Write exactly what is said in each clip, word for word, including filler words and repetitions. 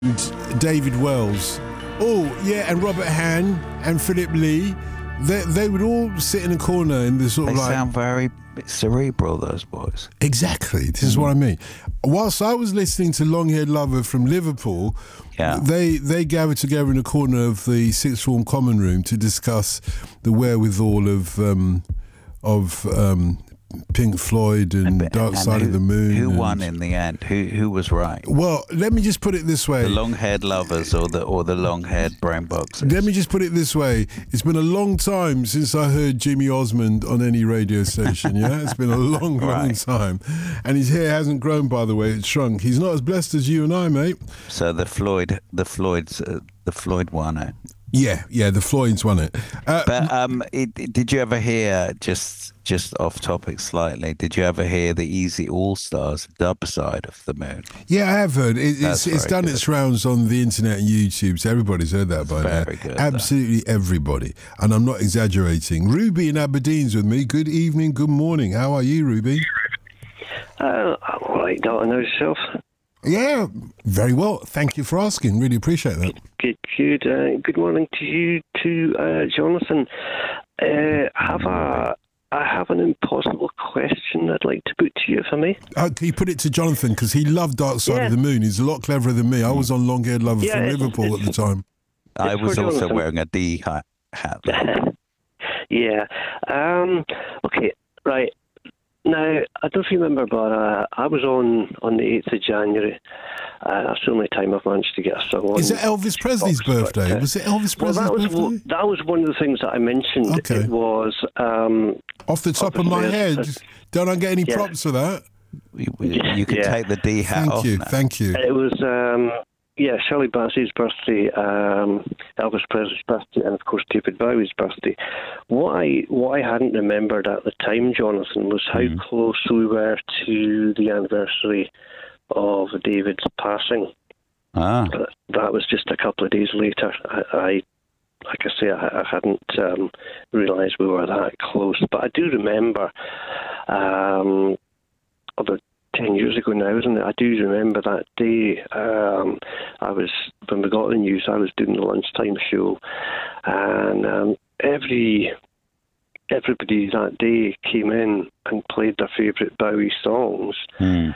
and David Wells. Oh, yeah, and Robert Hahn and Philip Lee. They, they would all sit in a corner in this sort They of like... They sound very cerebral, those boys. Exactly. This is what I mean. Whilst I was listening to Long Haired Lover from Liverpool, yeah. they they gathered together in a corner of the sixth form common room to discuss the wherewithal of um, of um, Pink Floyd and but, Dark and Side who, of the Moon. Who and, won in the end? Who who was right? Well, let me just put it this way: the long-haired lovers or the or the long-haired brain boxers. Let me just put it this way: it's been a long time since I heard Jimmy Osmond on any radio station. Yeah, it's been a long, long right. time, and his hair hasn't grown. By the way, it's shrunk. He's not as blessed as you and I, mate. So the Floyd, the Floyd's, uh, the Floyd won it. Yeah, yeah, the Floyds won it. Uh, but um, it, it, did you ever hear, just just off topic slightly, did you ever hear the Easy All Stars dub side of The Moon? Yeah, I have heard. It, it's it's done good. its rounds on the internet and YouTube, so everybody's heard that by now. Very good. Absolutely though. everybody. And I'm not exaggerating. Ruby in Aberdeen's with me. Good evening, good morning. How are you, Ruby? Uh, I'm all right, don't I know yourself? Yeah, very well. Thank you for asking. Really appreciate that. Good, good. Uh, good morning to you too, uh, Jonathan. Uh, have a, I have an impossible question I'd like to put to you, if I may. Uh, can you put it to Jonathan? Because he loved Dark Side yeah. of the Moon. He's a lot cleverer than me. I was on Long Haired Lover yeah, from it's, Liverpool it's, at the time. I was also Jonathan. wearing a D hat. hat yeah. Um, okay, right. Now, I don't remember, but uh, I was on on the eighth of January. Uh, that's the only time I've managed to get a song on. Is it Elvis Presley's box, birthday? but, uh, was it Elvis Presley's well, that was, birthday? That was one of the things that I mentioned. Okay. It was... Um, Off the top of my head, uh, don't I get any yeah. props for that? You, you can yeah. take the D hat Thank off you, now. thank you. It was... Um, Yeah, Shirley Bassey's birthday, um, Elvis Presley's birthday, and of course David Bowie's birthday. What I what I hadn't remembered at the time, Jonathan, was how mm. close we were to the anniversary of David's passing. Ah. That was just a couple of days later. I, I like I say, I, I hadn't um, realised we were that close, but I do remember. Um, about ten years ago now, isn't it? I do remember that day. Um, I was when we got the news. I was doing the lunchtime show, and um, every everybody that day came in and played their favourite Bowie songs. Mm.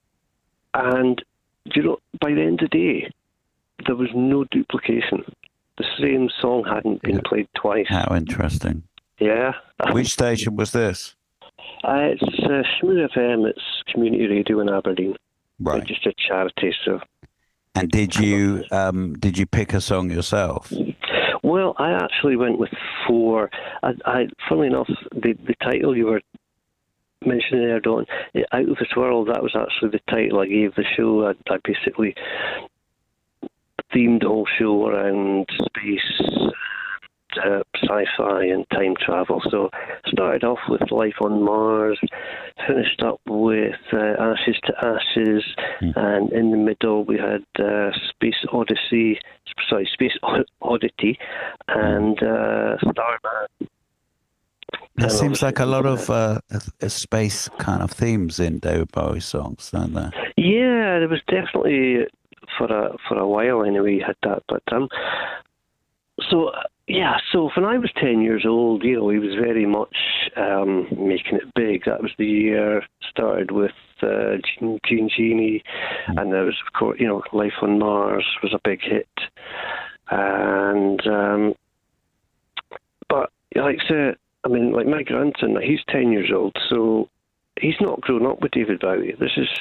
And you know, by the end of the day, there was no duplication. The same song hadn't been Yeah. played twice. How interesting. Yeah. Which station was this? Uh, it's uh, Smooth F M. It's community radio in Aberdeen. Right. It's just a charity. So. And did you um, did you pick a song yourself? Well, I actually went with four. I, I funnily enough, the the title you were mentioning there, Don, Out of This World, that was actually the title I gave the show. I, I basically themed the whole show around space, uh, sci-fi and time travel. So started off with Life on Mars, finished up with uh, Ashes to Ashes, mm. and in the middle we had uh, Space Odyssey, sorry, Space Oddity, and uh, Starman. There seems like a lot of uh, a, a space kind of themes in David Bowie songs, don't there? Yeah, there was definitely for a for a while anyway. Had that, but um, so yeah. So when I was ten years old, you know, he was very much um, making it big. That was the year started with uh, Gene, Gene Genie, mm. and there was of course, you know, Life on Mars was a big hit, and um, but like I said. I mean, like my grandson, he's ten years old, so he's not grown up with David Bowie. This is